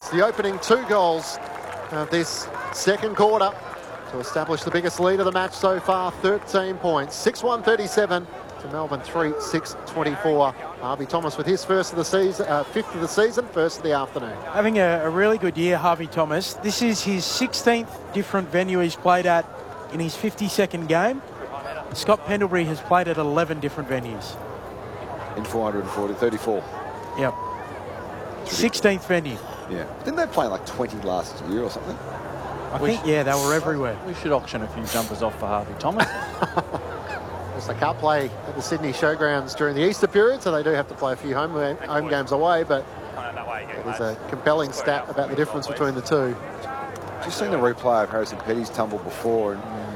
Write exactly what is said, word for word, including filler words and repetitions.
It's the opening two goals of this second quarter to establish the biggest lead of the match so far, thirteen points. six one thirty-seven to Melbourne three six twenty-four. Harvey Thomas with his first of the season, uh, fifth of the season, first of the afternoon. Having a, a really good year, Harvey Thomas. This is his sixteenth different venue he's played at in his fifty-second game. Scott Pendlebury has played at eleven different venues. In four hundred forty, thirty-four. Yep. sixteenth venue. Yeah. Didn't they play like twenty last year or something? I we think, yeah, they were everywhere. We should auction a few jumpers off for Harvey Thomas. They can't play at the Sydney Showgrounds during the Easter period, so they do have to play a few home, home games away, but there's a compelling stat about the difference between the two. Just seen the replay of Harrison Petty's tumble before, and